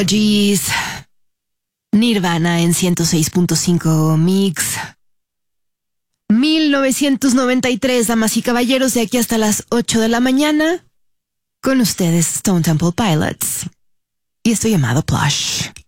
Geez. Nirvana en 106.5 Mix. 1993, damas y caballeros, de aquí hasta las 8 de la mañana. Con ustedes, Stone Temple Pilots. Y esto llamado Plush.